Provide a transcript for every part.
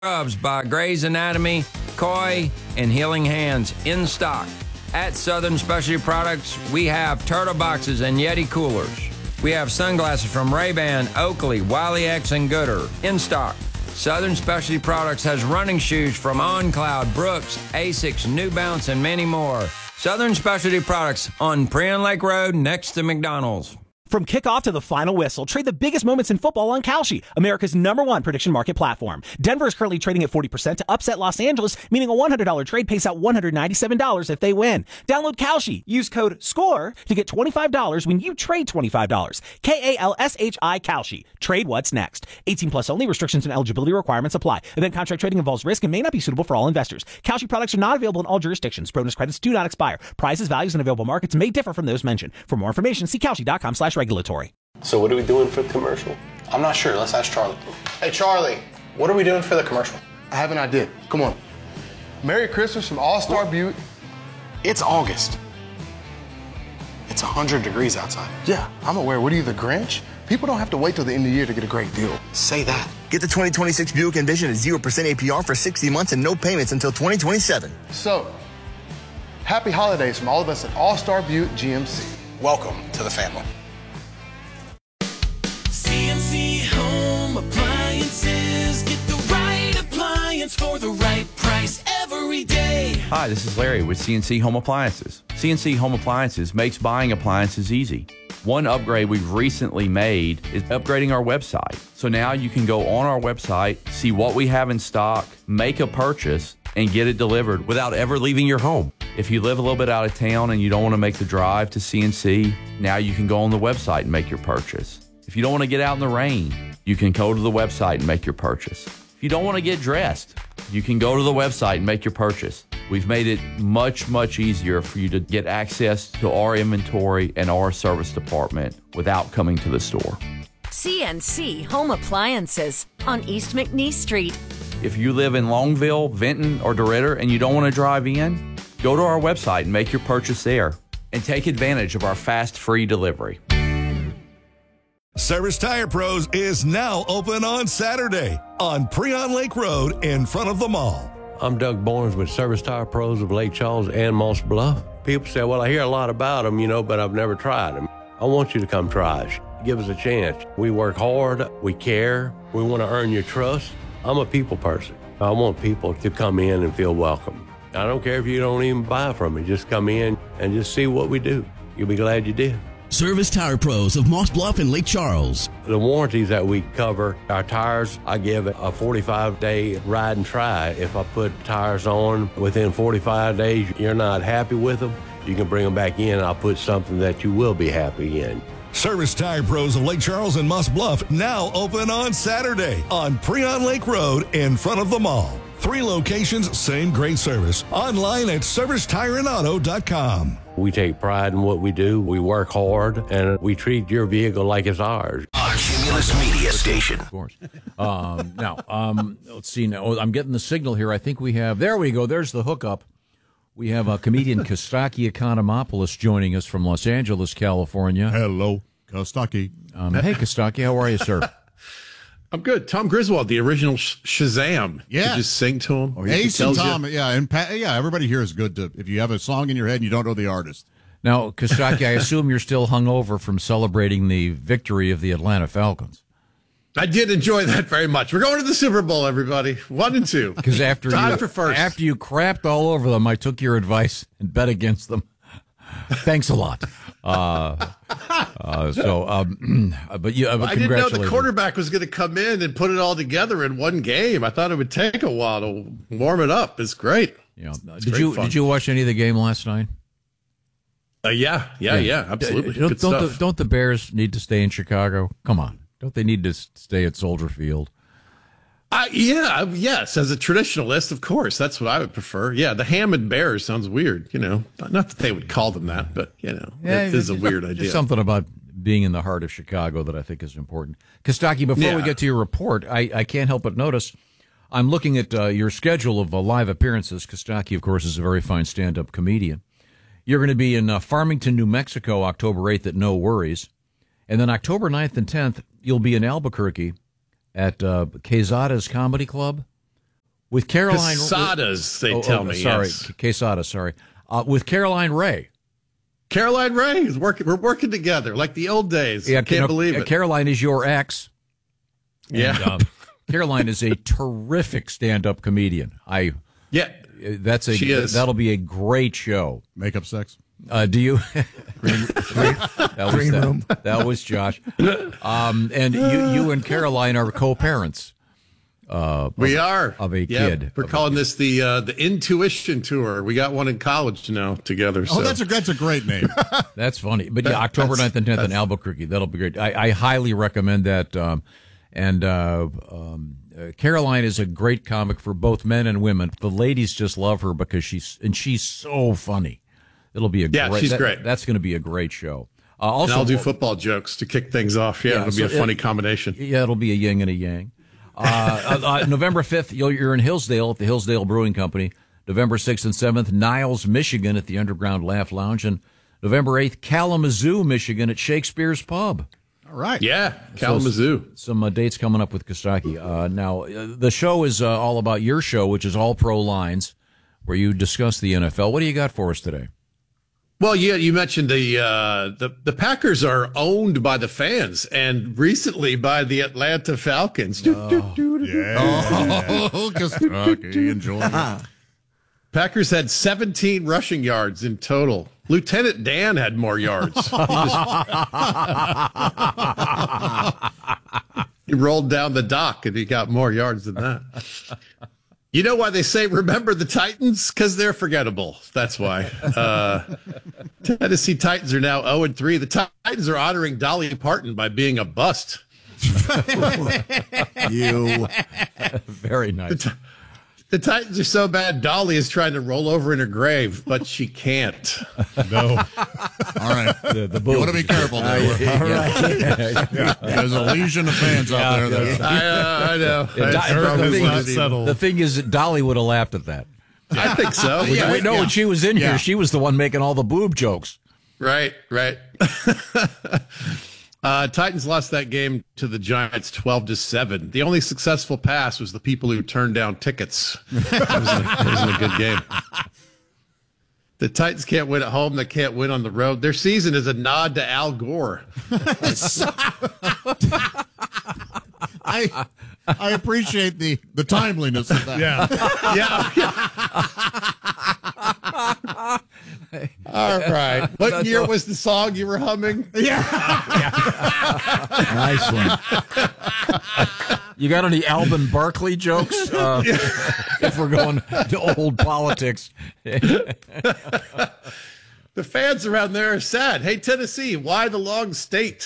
Scrubs by Grey's Anatomy, Koi, and Healing Hands in stock. At Southern Specialty Products, we have Turtle Boxes and Yeti Coolers. We have sunglasses from Ray-Ban, Oakley, Wiley X, and Gooder in stock. Southern Specialty Products has running shoes from OnCloud, Brooks, Asics, New Balance, and many more. Southern Specialty Products on Prion Lake Road next to McDonald's. From kickoff to the final whistle, trade the biggest moments in football on Kalshi, America's #1 prediction market platform. Denver is currently trading at 40% to upset Los Angeles, meaning a $100 trade pays out $197 if they win. Download Kalshi. Use code SCORE to get $25 when you trade $25. Kalshi Kalshi. Trade what's next. 18 plus only. Restrictions and eligibility requirements apply. Event contract trading involves risk and may not be suitable for all investors. Kalshi products are not available in all jurisdictions. Bonus credits do not expire. Prices, values, and available markets may differ from those mentioned. For more information, see Kalshi.com/regulatory. So what are we doing for the commercial? I'm not sure. Let's ask Charlie. Hey, Charlie, what are we doing for the commercial? I have an idea. Come on. Merry Christmas from All-Star Butte. It's August. It's 100 degrees outside. Yeah, I'm aware. What are you, the Grinch? People don't have to wait till the end of the year to get a great deal. Say that. Get the 2026 Buick Envision at 0% APR for 60 months and no payments until 2027. So, happy holidays from all of us at All-Star Butte GMC. Welcome to the family. CNC Home Appliances. Get the right appliance for the right price every day. Hi, this is Larry with CNC Home Appliances. CNC Home Appliances makes buying appliances easy. One upgrade we've recently made is upgrading our website. So now you can go on our website, see what we have in stock, make a purchase, and get it delivered without ever leaving your home. If you live a little bit out of town and you don't want to make the drive to CNC, now you can go on the website and make your purchase. If you don't want to get out in the rain, you can go to the website and make your purchase. If you don't want to get dressed, you can go to the website and make your purchase. We've made it much, much easier for you to get access to our inventory and our service department without coming to the store. CNC Home Appliances on East McNeese Street. If you live in Longville, Vinton, or DeRidder and you don't want to drive in, go to our website and make your purchase there and take advantage of our fast, free delivery. Service Tire Pros is now open on Saturday on Prion Lake Road in front of the mall. I'm Doug Barnes with Service Tire Pros of Lake Charles and Moss Bluff. People say, well, I hear a lot about them, but I've never tried them. I want you to come try us. Give us a chance. We work hard. We care. We want to earn your trust. I'm a people person. I want people to come in and feel welcome. I don't care if you don't even buy from me. Just come in and just see what we do. You'll be glad you did. Service Tire Pros of Moss Bluff and Lake Charles. The warranties that we cover, our tires, I give a 45-day ride and try. If I put tires on within 45 days, you're not happy with them, you can bring them back in and I'll put something that you will be happy in. Service Tire Pros of Lake Charles and Moss Bluff now open on Saturday on Prion Lake Road in front of the mall. 3 locations, same great service. Online at servicetireandauto.com. We take pride in what we do. We work hard, and we treat your vehicle like it's ours. Our Cumulus Media Station. Of course. Let's see now. I'm getting the signal here. I think we have. There we go. There's the hookup. We have comedian Kostaki Economopoulos joining us from Los Angeles, California. Hello, Kostaki. Hey, Kostaki. How are you, sir? I'm good. Tom Griswold, the original Shazam. Yeah. You just sing to him. Ace and Tom. Yeah, and everybody here is good to, if you have a song in your head and you don't know the artist. Now, Kostaki, I assume you're still hungover from celebrating the victory of the Atlanta Falcons. I did enjoy that very much. We're going to the Super Bowl, everybody. 1 and 2. Because after you crapped all over them, I took your advice and bet against them. Thanks a lot. But I didn't know the quarterback was going to come in and put it all together in one game. I thought it would take a while to warm it up. It's great. Did you watch any of the game last night? Yeah, absolutely. Don't the Bears need to stay in Chicago? Come on. Don't they need to stay at Soldier Field? Yes. As a traditionalist, of course, that's what I would prefer. Yeah, the Hammond Bears sounds weird. Not that they would call them that, but it is a weird idea. Just something about being in the heart of Chicago that I think is important. Kostaki, before we get to your report, I can't help but notice I'm looking at your schedule of live appearances. Kostaki, of course, is a very fine stand-up comedian. You're going to be in Farmington, New Mexico, October 8th at No Worries. And then October 9th and 10th, you'll be in Albuquerque at Quezada's Comedy Club. With Caroline... Quesadas, they tell me. Sorry, yes. Quesada, sorry. With Caroline Ray. Caroline Ray is working. We're working together like the old days. Yeah, Can't believe it. Caroline is your ex. Yeah. And, Caroline is a terrific stand-up comedian. She is. That'll be a great show. Makeup sex. Do you? Green room. That was Josh. And you and Caroline are co-parents. We are of a kid. We're calling this the Intuition Tour. We got one in college now together. Oh, that's a great name. That's funny. But yeah, October 9th and 10th in Albuquerque. That'll be great. I highly recommend that. Caroline is a great comic for both men and women. The ladies just love her because she's so funny. It'll be she's great. That's going to be a great show. Also, and I'll do football jokes to kick things off. Yeah, it'll be a funny combination. Yeah, it'll be a yin and a yang. November 5th, you're in Hillsdale at the Hillsdale Brewing Company. November 6th and 7th, Niles, Michigan at the Underground Laugh Lounge. And November 8th, Kalamazoo, Michigan at Shakespeare's Pub. All right. Yeah, Kalamazoo. So, some dates coming up with Kostaki. Now, the show is all about your show, which is All Pro Lines, where you discuss the NFL. What do you got for us today? Well, yeah, you mentioned the Packers are owned by the fans and recently by the Atlanta Falcons. Kostaki, enjoy it. Packers had 17 rushing yards in total. Lieutenant Dan had more yards. He rolled down the dock and he got more yards than that. You know why they say remember the Titans? Because they're forgettable. That's why. Tennessee Titans are now 0-3. The Titans are honoring Dolly Parton by being a bust. You. Very nice. The Titans are so bad, Dolly is trying to roll over in her grave, but she can't. No. All right. The you want to be careful there. Yeah. There's a legion of fans out there. I know. The thing is that Dolly would have laughed at that. I think so. When she was in here, she was the one making all the boob jokes. Right. Titans lost that game to the Giants 12-7. The only successful pass was the people who turned down tickets. It wasn't a good game. The Titans can't win at home. They can't win on the road. Their season is a nod to Al Gore. I appreciate the timeliness of that. Yeah. All right. What year was the song you were humming? Yeah. Nice one. You got any Alvin Barkley jokes? If we're going to old politics. The fans around there are sad. Hey, Tennessee, why the long state?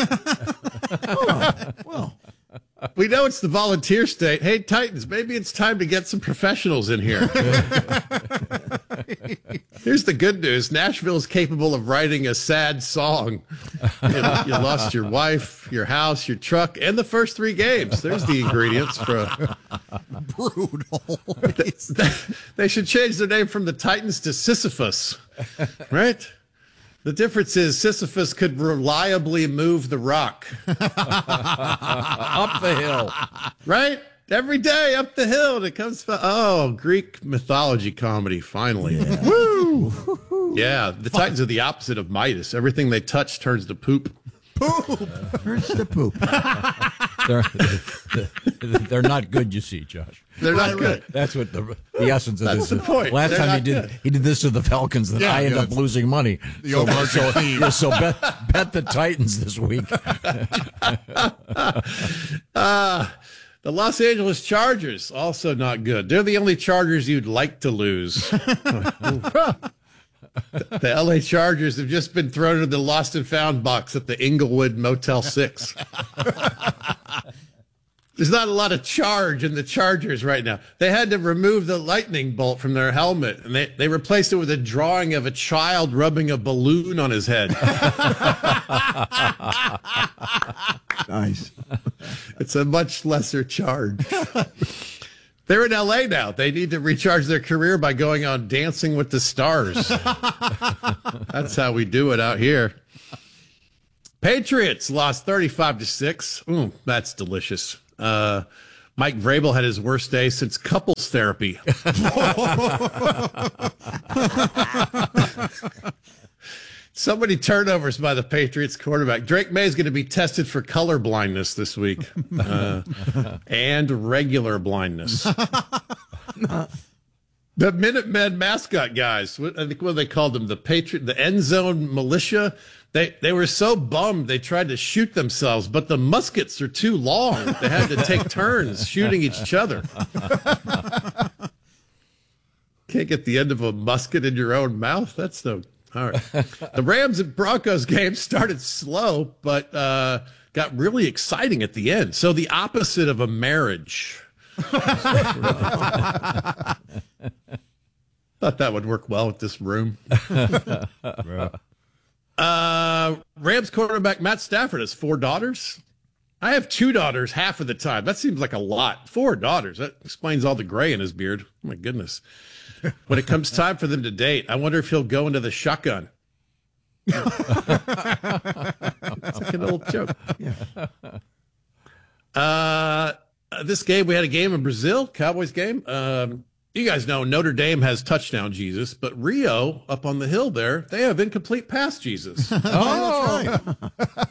Well, we know it's the volunteer state. Hey, Titans, maybe it's time to get some professionals in here. Here's the good news. Nashville is capable of writing a sad song. You lost your wife, your house, your truck, and the first 3 games. There's the ingredients for brutal. They should change their name from the Titans to Sisyphus, right? The difference is Sisyphus could reliably move the rock. Up the hill. Right? Every day up the hill. And it comes from, Greek mythology comedy, finally. Yeah. Woo! Yeah, the Titans are the opposite of Midas. Everything they touch turns to poop. Turns to poop. They're not good, you see, Josh. They're not good. That's what the essence of this is. That's the point. Last time he did this to the Falcons, that I ended up losing money. So bet the Titans this week. The Los Angeles Chargers, also not good. They're the only Chargers you'd like to lose. The LA Chargers have just been thrown into the lost and found box at the Inglewood Motel 6. There's not a lot of charge in the Chargers right now. They had to remove the lightning bolt from their helmet, and they replaced it with a drawing of a child rubbing a balloon on his head. Nice. It's a much lesser charge. They're in LA now. They need to recharge their career by going on Dancing with the Stars. That's how we do it out here. Patriots lost 35-6. That's delicious. Mike Vrabel had his worst day since couples therapy. So many turnovers by the Patriots quarterback. Drake May is going to be tested for color blindness this week and regular blindness. The Minutemen mascot guys, I think what they called them, the end zone militia. They were so bummed they tried to shoot themselves, but the muskets are too long. They had to take turns shooting each other. Can't get the end of a musket in your own mouth. That's no. All right. The Rams and Broncos game started slow, but got really exciting at the end. So the opposite of a marriage. Thought that would work well with this room. Rams quarterback Matt Stafford has 4 daughters. I have 2 daughters half of the time. That seems like a lot. 4 daughters. That explains all the gray in his beard. Oh, my goodness. When it comes time for them to date, I wonder if he'll go into the shotgun. It's like an old joke. This game, we had a game in Brazil, Cowboys game. You guys know Notre Dame has touchdown Jesus, but Rio up on the hill there, they have incomplete pass Jesus. Oh, that's right.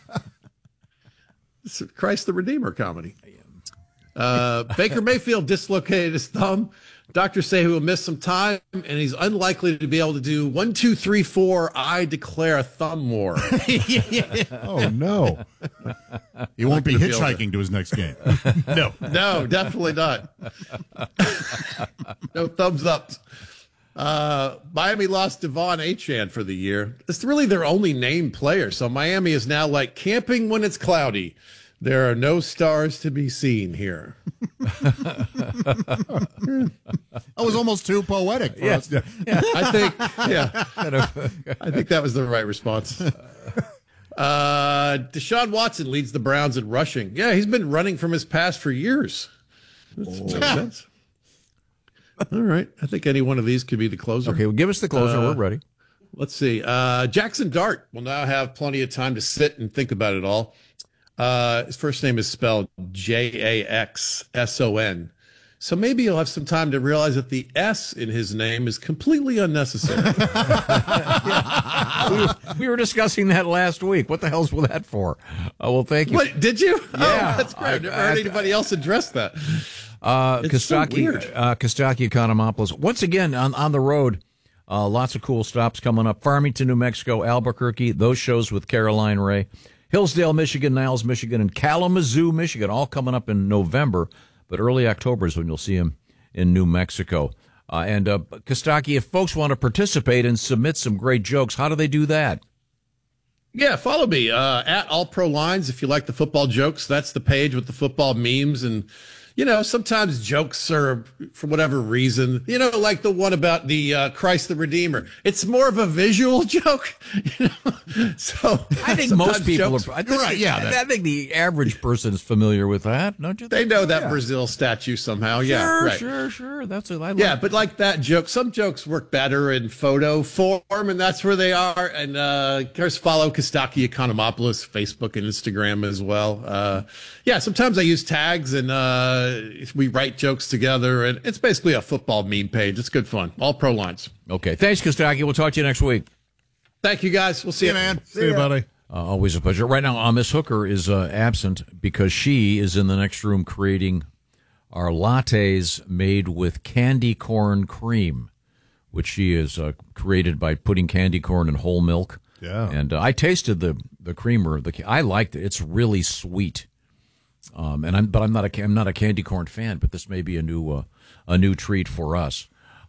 It's a Christ the Redeemer comedy. Baker Mayfield dislocated his thumb. Doctors say he will miss some time, and he's unlikely to be able to do 1, 2, 3, 4. I declare a thumb war. Oh no! He won't be hitchhiking to his next game. No, definitely not. No thumbs up. Miami lost Devon Achane for the year. It's really their only named player. So Miami is now like camping when it's cloudy. There are no stars to be seen here. That was almost too poetic for us. I think that was the right response. Deshaun Watson leads the Browns in rushing. Yeah, he's been running from his past for years. Makes sense. All right. I think any one of these could be the closer. Okay, well, give us the closer. We're ready. Let's see. Jackson Dart will now have plenty of time to sit and think about it all. His first name is spelled Jaxson. So maybe he'll have some time to realize that the S in his name is completely unnecessary. We were discussing that last week. What the hell's that for? Well, thank you. What, did you? Yeah. Oh, that's great. I've never heard anybody else address that. Kostaki Economopoulos. Once again, on the road, lots of cool stops coming up. Farmington, New Mexico, Albuquerque, those shows with Caroline Ray. Hillsdale, Michigan, Niles, Michigan, and Kalamazoo, Michigan, all coming up in November. But early October is when you'll see him in New Mexico. And Kostaki, if folks want to participate and submit some great jokes, how do they do that? Yeah, follow me at All Pro Lines if you like the football jokes. That's the page with the football memes. And, you know, sometimes jokes are, for whatever reason, you know, like the one about the Christ the Redeemer. It's more of a visual joke. You know? So I think most people jokes, are. I think the average person is familiar with that, don't you think? They know that Brazil statue somehow. Sure. That's it. But like that joke, some jokes work better in photo form, and that's where they are. And of course, follow Kostaki Economopoulos, Facebook and Instagram as well. Sometimes I use tags and we write jokes together, and it's basically a football meme page. It's good fun. All Pro Lines. Okay. Thanks, Kostaki. We'll talk to you next week. Thank you, guys. We'll see you, man. See you, buddy. Always a pleasure. Right now, Miss Hooker is absent because she is in the next room creating our lattes made with candy corn cream, which she has created by putting candy corn in whole milk. Yeah. And I tasted the creamer. I liked it. It's really sweet. I'm not a candy corn fan, but this may be a new treat for us.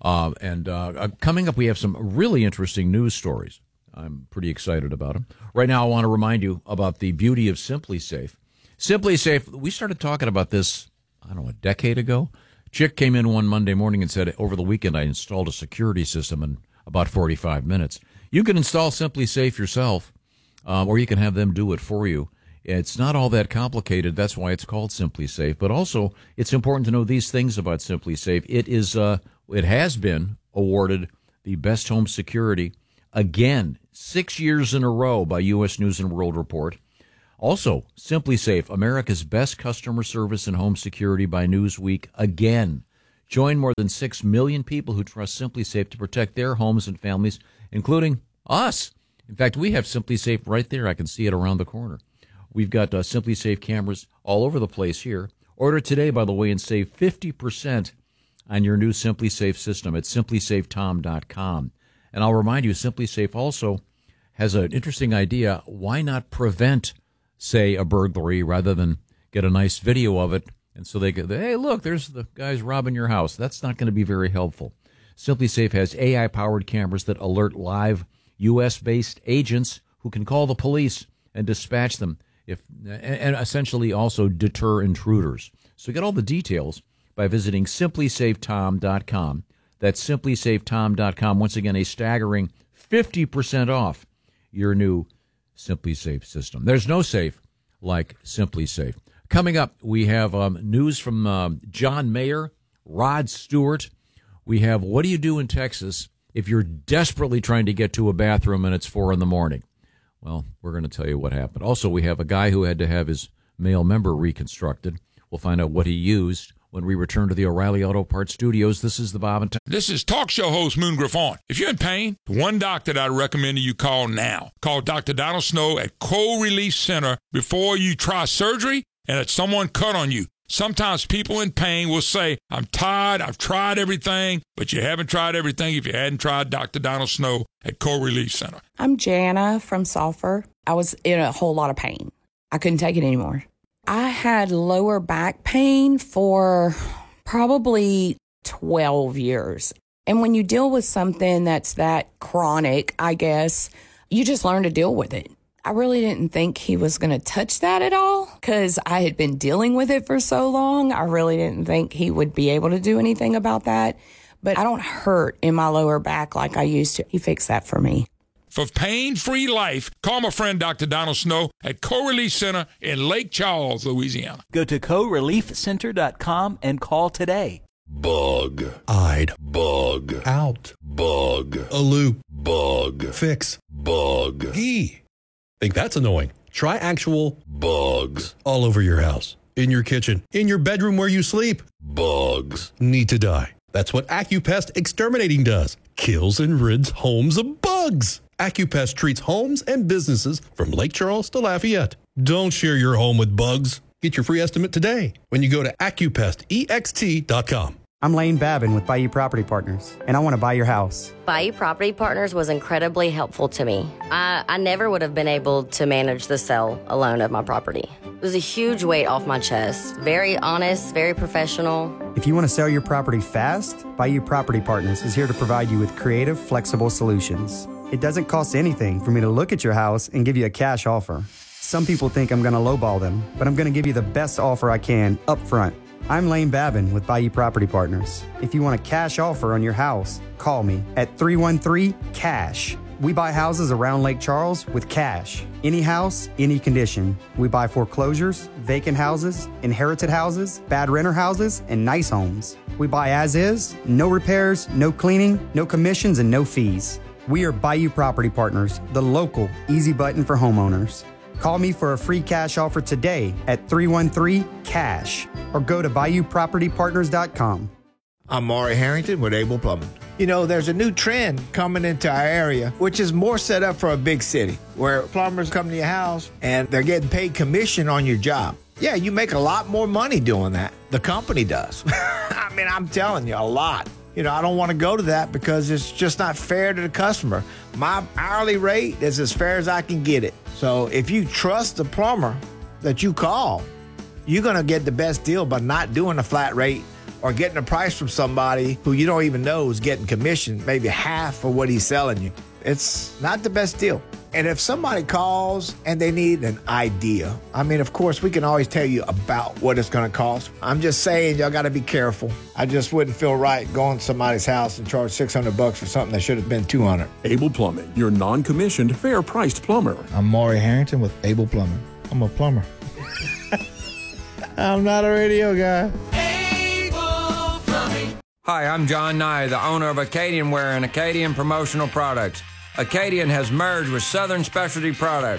Coming up, we have some really interesting news stories. I'm pretty excited about them. Right now, I want to remind you about the beauty of Simply Safe. Simply Safe, we started talking about this, a decade ago. Chick came in one Monday morning and said, over the weekend, I installed a security system in about 45 minutes. You can install Simply Safe yourself, or you can have them do it for you. It's not all that complicated. That's why it's called Simply Safe. But also, it's important to know these things about Simply Safe. It has been awarded the best home security again, 6 years in a row by U.S. News and World Report. Also, Simply Safe, America's best customer service and home security by Newsweek again. Join more than 6 million people who trust Simply Safe to protect their homes and families, including us. In fact, we have Simply Safe right there. I can see it around the corner. We've got Simply Safe cameras all over the place here. Order today, by the way, and save 50% on your new Simply Safe system at simplysafetom.com. And I'll remind you, Simply Safe also has an interesting idea. Why not prevent, say, a burglary rather than get a nice video of it? And so they go, hey, look, there's the guys robbing your house. That's not going to be very helpful. Simply Safe has AI-powered cameras that alert live U.S.-based agents who can call the police and dispatch them and essentially also deter intruders. So get all the details by visiting simplysafetom.com. That's simplysafetom.com. Once again, a staggering 50% off your new Simply Safe system. There's no safe like Simply Safe. Coming up, we have news from John Mayer, Rod Stewart. We have what do you do in Texas if you're desperately trying to get to a bathroom and it's 4 a.m? Well, we're going to tell you what happened. Also, we have a guy who had to have his male member reconstructed. We'll find out what he used when we return to the O'Reilly Auto Parts studios. This is the Bob and Tom. This is talk show host Moon Griffon. If you're in pain, one doctor that I recommend you call now. Call Dr. Donald Snow at Cold Relief Center before you try surgery and if someone cut on you. Sometimes people in pain will say, I'm tired, I've tried everything, but you haven't tried everything if you hadn't tried Dr. Donald Snow at Cold Relief Center. I'm Jana from Sulphur. I was in a whole lot of pain. I couldn't take it anymore. I had lower back pain for probably 12 years. And when you deal with something that's that chronic, I guess, you just learn to deal with it. I really didn't think he was going to touch that at all because I had been dealing with it for so long. I really didn't think he would be able to do anything about that. But I don't hurt in my lower back like I used to. He fixed that for me. For pain-free life, call my friend Dr. Donald Snow at Co-Relief Center in Lake Charles, Louisiana. Go to coreliefcenter.com and call today. Bug-eyed, bug out, bug a loop, bug fix, bug E. Think that's annoying? Try actual bugs all over your house, in your kitchen, in your bedroom where you sleep. Bugs need to die. That's what AccuPest Exterminating does. Kills and rids homes of bugs. AccuPest treats homes and businesses from Lake Charles to Lafayette. Don't share your home with bugs. Get your free estimate today when you go to AccuPestEXT.com. I'm Lane Babin with Bayou Property Partners, and I want to buy your house. Bayou Property Partners was incredibly helpful to me. I never would have been able to manage the sale alone of my property. It was a huge weight off my chest. Very honest, very professional. If you want to sell your property fast, Bayou Property Partners is here to provide you with creative, flexible solutions. It doesn't cost anything for me to look at your house and give you a cash offer. Some people think I'm going to lowball them, but I'm going to give you the best offer I can up front. I'm Lane Babin with Bayou Property Partners. If you want a cash offer on your house, call me at 313-CASH. We buy houses around Lake Charles with cash. Any house, any condition. We buy foreclosures, vacant houses, inherited houses, bad renter houses, and nice homes. We buy as is, no repairs, no cleaning, no commissions, and no fees. We are Bayou Property Partners, the local easy button for homeowners. Call me for a free cash offer today at 313-CASH or go to BayouPropertyPartners.com. I'm Maury Harrington with Able Plumbing. You know, there's a new trend coming into our area, which is more set up for a big city, where plumbers come to your house and they're getting paid commission on your job. Yeah, you make a lot more money doing that. The company does. I mean, I'm telling you, a lot. You know, I don't want to go to that because it's just not fair to the customer. My hourly rate is as fair as I can get it. So if you trust the plumber that you call, you're going to get the best deal by not doing a flat rate or getting a price from somebody who you don't even know is getting commission, maybe half of what he's selling you. It's not the best deal. And if somebody calls and they need an idea, I mean, of course, we can always tell you about what it's going to cost. I'm just saying, y'all got to be careful. I just wouldn't feel right going to somebody's house and charge $600 for something that should have been $200. Able Plumbing, your non-commissioned, fair-priced plumber. I'm Maury Harrington with Able Plumbing. I'm a plumber. I'm not a radio guy. Able Plumbing. Hi, I'm John Nye, the owner of Acadian Wear and Acadian Promotional Products. Acadian has merged with Southern Specialty Products.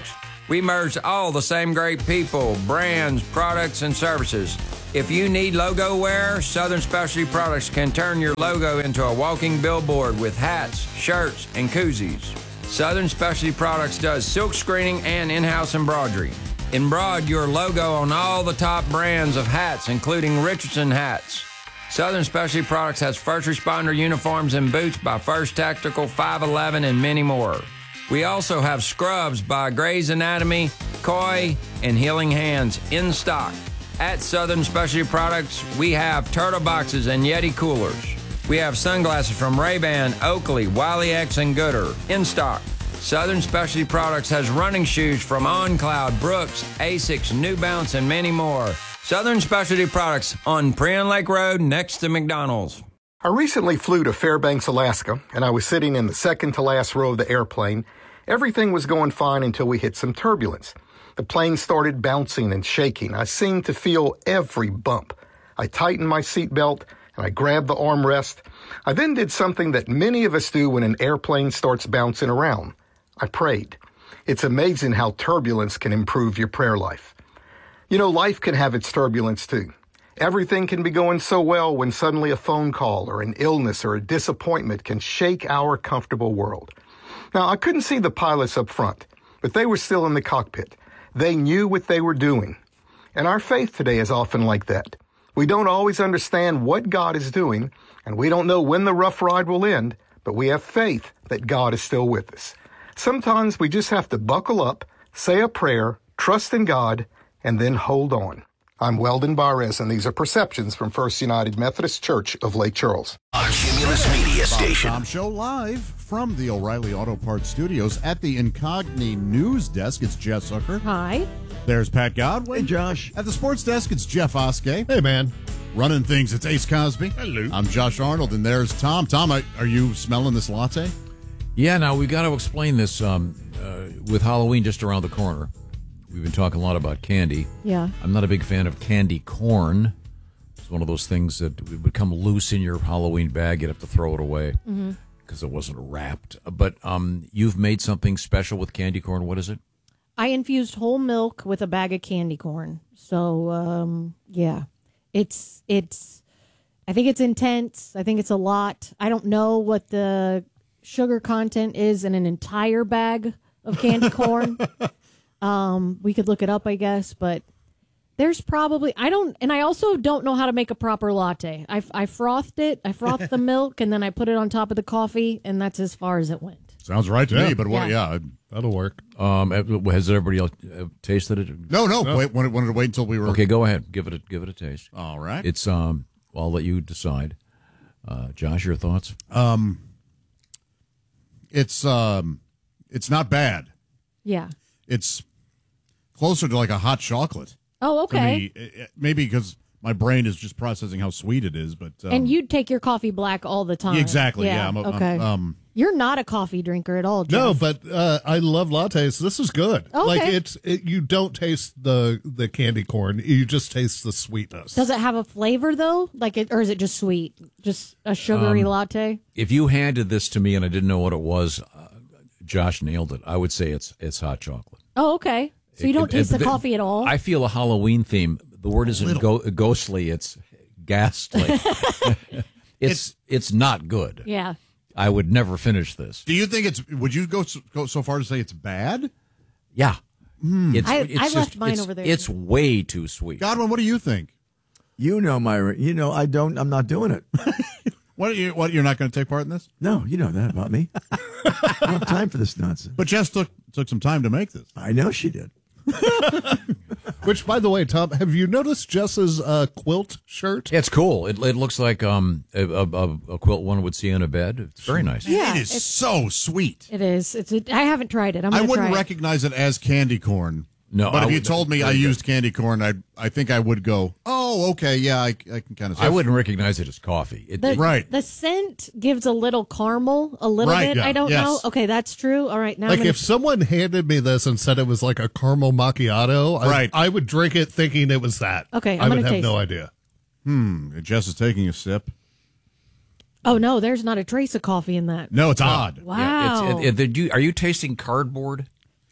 We merged all the same great people, brands, products, and services. If you need logo wear, Southern Specialty Products can turn your logo into a walking billboard with hats, shirts, and koozies. Southern Specialty Products does silk screening and in-house embroidery. Embroider your logo on all the top brands of hats, including Richardson hats. Southern Specialty Products has first responder uniforms and boots by First Tactical, 511, and many more. We also have scrubs by Grey's Anatomy, Koi, and Healing Hands in stock. At Southern Specialty Products, we have Turtle Boxes and Yeti coolers. We have sunglasses from Ray-Ban, Oakley, Wiley X, and Gooder in stock. Southern Specialty Products has running shoes from OnCloud, Brooks, Asics, New Balance, and many more. Southern Specialty Products on Prion Lake Road next to McDonald's. I recently flew to Fairbanks, Alaska, and I was sitting in the second to last row of the airplane. Everything was going fine until we hit some turbulence. The plane started bouncing and shaking. I seemed to feel every bump. I tightened my seatbelt and I grabbed the armrest. I then did something that many of us do when an airplane starts bouncing around. I prayed. It's amazing how turbulence can improve your prayer life. You know, life can have its turbulence too. Everything can be going so well when suddenly a phone call or an illness or a disappointment can shake our comfortable world. Now, I couldn't see the pilots up front, but they were still in the cockpit. They knew what they were doing. And our faith today is often like that. We don't always understand what God is doing, and we don't know when the rough ride will end, but we have faith that God is still with us. Sometimes we just have to buckle up, say a prayer, trust in God, and then hold on. I'm Weldon Barres, and these are Perceptions from First United Methodist Church of Lake Charles. A Cumulus Media Station. Tom Show live from the O'Reilly Auto Parts Studios at the Incogni News Desk. It's Jess Hooker. Hi. There's Pat Godwin. Hey, Josh. At the Sports Desk, it's Jeff Oskey. Hey, man. Running things, it's Ace Cosby. Hello. I'm Josh Arnold, and there's Tom. Tom, are you smelling this latte? Yeah, now we've got to explain this with Halloween just around the corner. We've been talking a lot about candy. Yeah. I'm not a big fan of candy corn. It's one of those things that would come loose in your Halloween bag. You'd have to throw it away because it wasn't wrapped. But you've made something special with candy corn. What is it? I infused whole milk with a bag of candy corn. So, yeah. It's. I think it's intense. I think it's a lot. I don't know what the sugar content is in an entire bag of candy corn. We could look it up, I guess, but there's probably, I also don't know how to make a proper latte. I frothed it. I frothed the milk, and then I put it on top of the coffee, and that's as far as it went. Sounds right to me, but that'll work. Has everybody else tasted it? No. Wanted to wait until we were. Okay, go ahead. Give it a taste. All right. It's I'll let you decide. Josh, your thoughts? It's not bad. Yeah. It's closer to like a hot chocolate. Oh, okay. To me. Maybe because my brain is just processing how sweet it is, but and you'd take your coffee black all the time. Exactly. Yeah. Okay. You're not a coffee drinker at all, Jeff. No, but I love lattes. This is good. Okay. Like you don't taste the candy corn. You just taste the sweetness. Does it have a flavor though? Or is it just sweet? Just a sugary latte? If you handed this to me and I didn't know what it was, Josh nailed it. I would say it's hot chocolate. Oh, okay. So you don't taste the coffee at all? I feel a Halloween theme. The word isn't ghostly. It's ghastly. It's not good. Yeah. I would never finish this. Do you think would you go so far to say it's bad? Yeah. I left mine over there. It's way too sweet. Godwin, what do you think? You know, Myra. You know, I'm not doing it. You're not going to take part in this? No, you know that about me. I don't have time for this nonsense. But Jess took some time to make this. I know she did. Which, by the way, Tom, have you noticed Jess's quilt shirt? It's cool. It looks like a quilt one would see in a bed. It's very nice. Yeah, it is so sweet. It is. I haven't tried it. I wouldn't recognize it as candy corn. No, but if you told me I used candy corn, I think I would go, oh, okay, yeah, I can kind of. I wouldn't recognize it as coffee. Right. The scent gives a little caramel, a little bit. Yeah, I don't know. Okay, that's true. All right, now like if someone handed me this and said it was like a caramel macchiato, I would drink it thinking it was that. Okay, I would have no idea. Jess is taking a sip. Oh no, there's not a trace of coffee in that. No, it's odd. Wow. Yeah, are you tasting cardboard?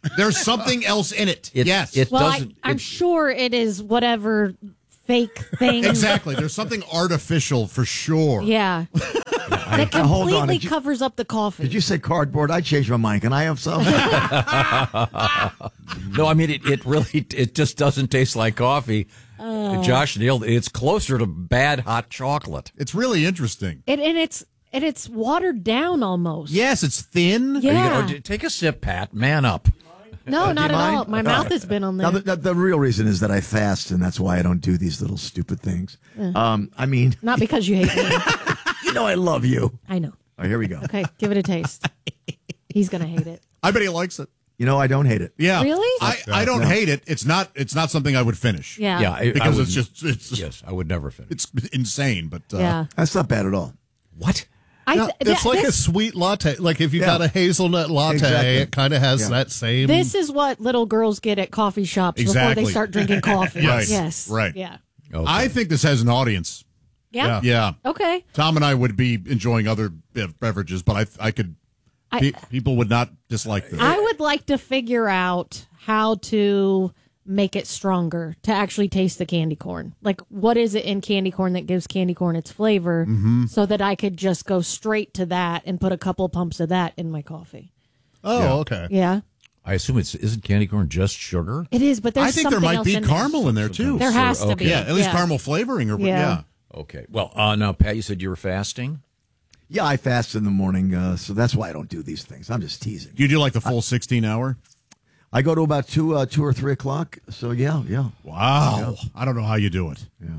There's something else in it. Yes. I'm sure it is whatever fake thing. Exactly. There's something artificial for sure. Yeah. That Hold on. completely covers up the coffee. Did you say cardboard? I changed my mind. Can I have some? No, I mean, it just doesn't taste like coffee. Josh nailed it. It's closer to bad hot chocolate. It's really interesting. It's watered down almost. Yes, it's thin. Yeah. Take a sip, Pat. Man up. No, not at all. My mouth has been on there. Now, the real reason is that I fast, and that's why I don't do these little stupid things. I mean, not because you hate me. You know I love you. I know. All right, here we go. Okay, give it a taste. He's gonna hate it. I bet he likes it. You know, I don't hate it. Yeah, really? I don't hate it. It's not something I would finish. Yeah, because it's yes, I would never finish. It's insane, but yeah, that's not bad at all. What? It's like a sweet latte. Like if you got a hazelnut latte, Exactly. it kind of has that same. This is what little girls get at coffee shops before they start drinking coffee. Right. Yes. Right. Yeah. Okay. I think this has an audience. Yeah. Yeah. Okay. Tom and I would be enjoying other beverages, but I could. People would not dislike this. I would like to figure out how to make it stronger to actually taste the candy corn. Like, what is it in candy corn that gives candy corn its flavor so that I could just go straight to that and put a couple pumps of that in my coffee? Oh, okay. Yeah. I assume isn't candy corn just sugar? It is, but there's I think there something might be else in caramel in there too. There has to be. Yeah, at least caramel flavoring. Okay. Well, now, Pat, you said you were fasting? Yeah, I fast in the morning, so that's why I don't do these things. I'm just teasing. Do you do like the full 16-hour? I go to about 2 or 3 o'clock. So yeah. Wow. Yeah. I don't know how you do it. Yeah.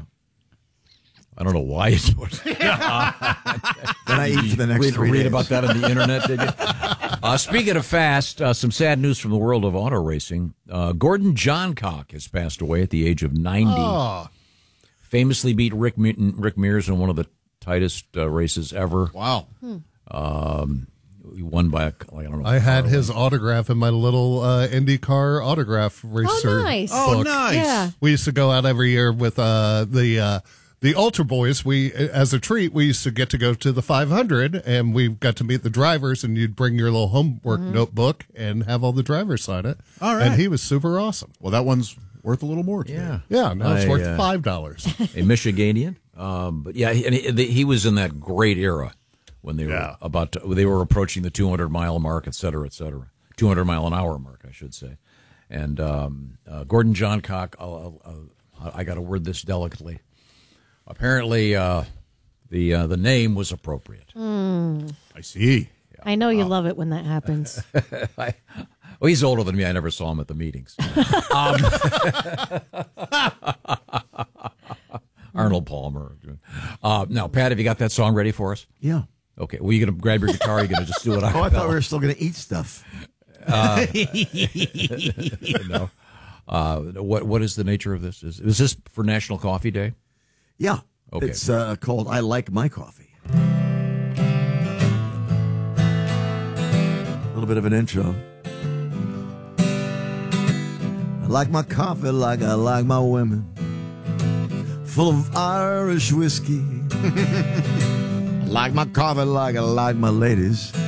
I don't know why you do it. Then I eat for the next 3 days. Read about that on the internet, did you? Speaking of fast, some sad news from the world of auto racing. Gordon Johncock has passed away at the age of 90. Oh. Famously beat Rick Mears in one of the tightest races ever. Wow. He won by I don't know. I had his autograph in my little IndyCar autograph research. Nice. book. Oh, nice. Yeah. We used to go out every year with the Ultra Boys. We, as a treat, we used to get to go to the 500, and we got to meet the drivers. And you'd bring your little homework notebook and have all the drivers sign it. All right. And he was super awesome. Well, that one's worth a little more. Yeah. Yeah. Now it's worth $5. A Michiganian, but yeah, he was in that great era when they were they were approaching the 200-mile mark, et cetera, 200-mile-an-hour mark, I should say. And Gordon Johncock, I got to word this delicately. Apparently, the name was appropriate. I see. I know you love it when that happens. Well, he's older than me. I never saw him at the meetings. Arnold Palmer. Now, Pat, have you got that song ready for us? Yeah. Okay. Well, you going to grab your guitar? You're going to just do it? I thought we were still going to eat stuff. No. What is the nature of this? Is this for National Coffee Day? Yeah. Okay. It's called I Like My Coffee. A little bit of an intro. I like my coffee like I like my women. Full of Irish whiskey. I like my coffee like I like my ladies.